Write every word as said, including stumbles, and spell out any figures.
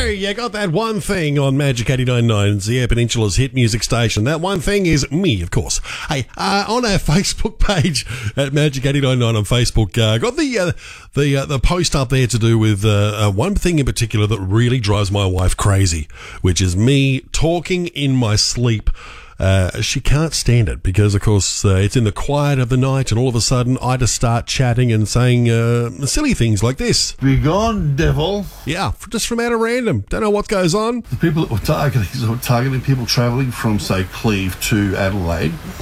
you got that one thing on Magic eighty-nine point nine, it's the Air Peninsula's hit music station. That one thing is me, of course. Hey, uh, on our Facebook page at Magic eighty-nine point nine on Facebook, uh, got the uh, the uh, the post up there to do with uh, uh, one thing in particular that really drives my wife crazy, which is me talking in my sleep. Uh, she can't stand it because, of course, uh, it's in the quiet of the night, and all of a sudden I just start chatting and saying uh, silly things like this. Be gone, devil. Yeah, just from out of random. Don't know what goes on. The people that were targeting, so targeting people travelling from, say, Cleve to Adelaide.